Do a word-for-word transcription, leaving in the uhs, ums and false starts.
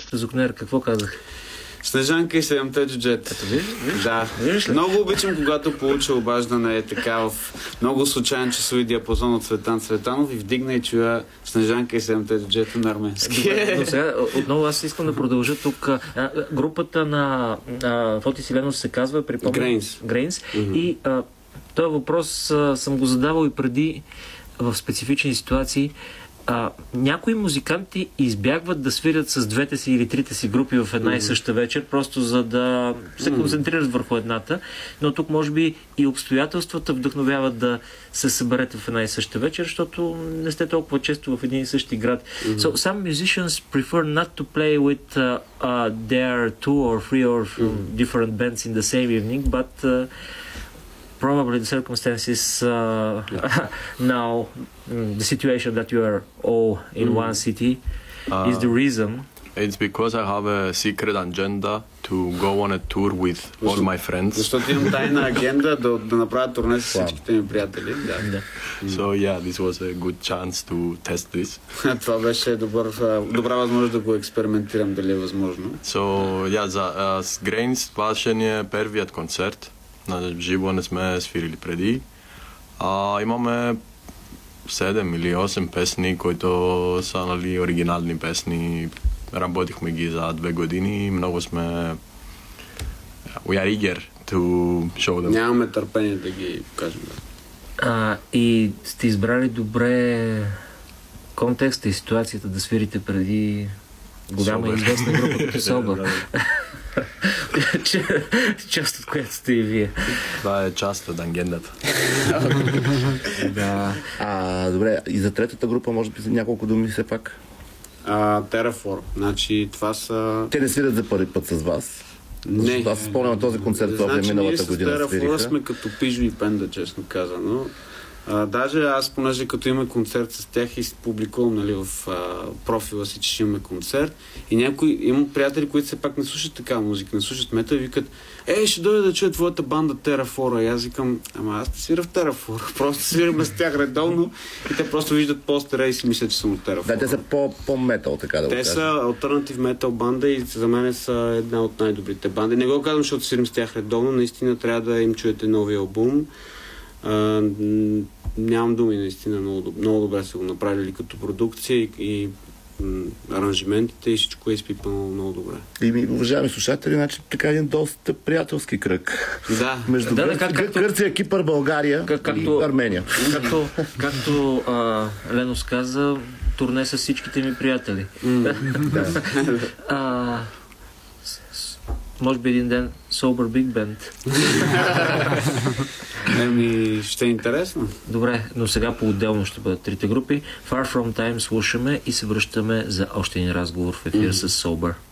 Звукнер, какво казах? Снежанка и седемте джуджета. Да. Много обичам, когато получа обаждане е така в много случайен часови диапазон от Цветан Цветанов и вдигна и чуя Снежанка и седемте джуджета на арменски. Но сега, отново аз искам да продължа тук. А, групата на а, Фотис и Ленос се казва, припомня... Grains. Grains. Mm-hmm. И а, този въпрос а, съм го задавал и преди в специфични ситуации. А, някои музиканти избягват да свирят с двете си или трите си групи в една mm-hmm. и съща вечер, просто за да се концентрират mm-hmm. върху едната, но тук може би и обстоятелствата вдъхновяват да се съберете в една и съща вечер, защото не сте толкова често в един и същи град. Mm-hmm. So some musicians prefer not to play with uh, uh, their two or three or mm-hmm. different bands in the same evening, but uh, probably the circumstances uh, yeah. now, mm, the situation that you are all in mm. one city uh, is the reason. It's because I have a secret agenda to go on a tour with all my friends. Защото имам тайна агенда да, да направя турне с всичките ми приятели. Да. Да. So yeah, this was a good chance to test this. Това беше добър, добра възможност да го експериментирам дали е възможно. So yeah, за uh, с Grains това ще ни е първият концерт. На живо не сме свирили преди. А, имаме седем или осем песни, които са, нали, оригинални песни. Работихме ги за две години. Много сме... We are eager to show them. Нямаме търпение да ги покажем. А, и сте избрали добре контекста и ситуацията да свирите преди голяма и известна група като Sober. Част от която сте и вие. Това е част от агендата. Да. А, добре, и за третата група, може би няколко думи все пак? А, Terraform. Значи това са... Те не свирят за първи път с вас. Не. Аз спомням на този концерт, това значи, миналата година свириха. Значи ние с Terraform сме като Пижо и Пенда, честно казано. А, даже аз, понеже като имаме концерт с тях и публикувам, нали, в а, профила си, че ще имаме концерт и някои, имам приятели, които все пак не слушат такава музика, не слушат метал и викат: ей, ще дойда да чуя твоята банда Terraform. И аз викам: ама аз не свиря в Terraform, просто свираме с тях редовно и те просто виждат постера и си мислят, че съм от Terraform. Да, те са по-метал, така да го Те кажа. са алтернатив метал банда и за мен са една от най-добрите банди. Не го казвам, защото свирим с тях редовно, наистина трябва да им чуете новия албум. Uh, нямам думи, наистина много, много добре са го направили като продукция и, и м, аранжиментите и всичко е изпипано много добре. И ми, уважаеми слушатели, значи така един доста приятелски кръг. Да. Между да, Гърция, как, както, Гърция, Кипър, България как, както, и Армения. Както, както а, Ленос каза, турне с всичките ми приятели. Mm, да. а, може би един ден Sober Big Band. Еми, ще е интересно. Добре, но сега по-отделно ще бъдат трите групи. Far From Time слушаме и се връщаме за още един разговор в ефир mm. с Sober.